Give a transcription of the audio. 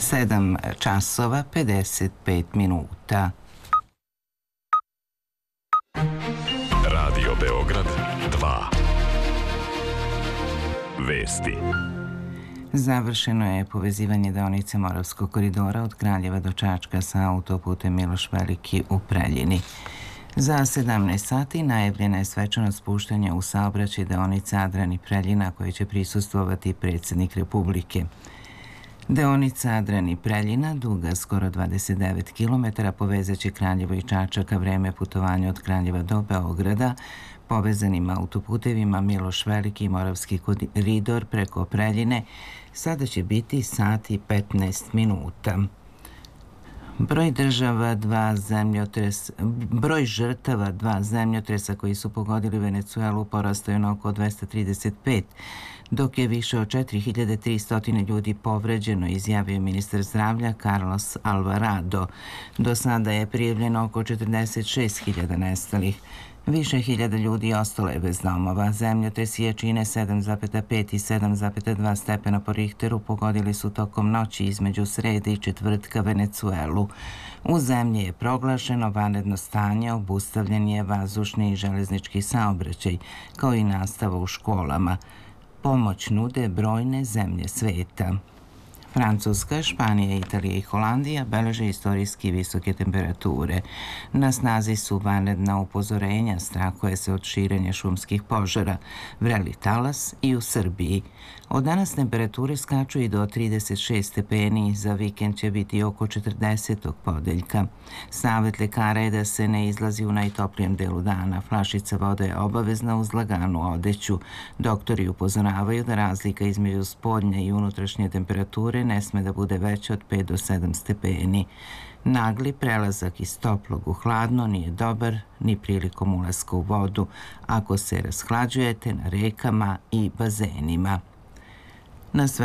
7 časova 55 minuta. Radio Beograd 2. Vesti. Završeno je povezivanje deonice Moravskog koridora od Kraljeva do Čačka sa autoputem Miloš Veliki u Preljini. Za 17 sati najavljena je svečano spuštanje u saobraćaj deonice Adrani-Preljina koje će prisustvovati predsjednik Republike. Deonica Adrani-Preljina, duga skoro 29 km, povezaće Kraljevo i Čačak, a vreme putovanja od Kraljeva do Beograda povezanim autoputevima Miloš Veliki i Moravski koridor preko Preljine sada će biti sat i 15 minuta. Broj žrtava dva zemljotresa koji su pogodili Venecuelu porastao je na oko 235, dok je više od 4300 ljudi povređeno, izjavio ministar zdravlja Carlos Alvarado. Do sada je prijavljeno oko 46.000 nestalih. Više hiljada ljudi ostalo je bez domova. Zemljotresi jačine 7,5 i 7,2 stepena po Richteru pogodili su tokom noći između srede i četvrtka Venecuelu. U zemlji je proglašeno vanredno stanje, obustavljen je vazdušni i železnički saobraćaj, kao i nastava u školama. Pomoć nude brojne zemlje sveta. Francuska, Španija, Italija i Holandija beleže istorijski visoke temperature. Na snazi su vanredna upozorenja, strahuje se od širenja šumskih požara, vreli talas i u Srbiji. Od danas temperature skaču i do 36 stepeni, za vikend će biti oko 40 podeljka. Savjet lekara je da se ne izlazi u najtoplijem delu dana. Flašica vode je obavezna uz laganu odeću. Doktori upozoravaju da razlika između spoljne i unutrašnje temperature ne sme da bude veća od 5 do 7 stepeni. Nagli prelazak iz toplog u hladno nije dobar ni prilikom ulaska u vodu ako se rashlađujete na rekama i bazenima. Na sve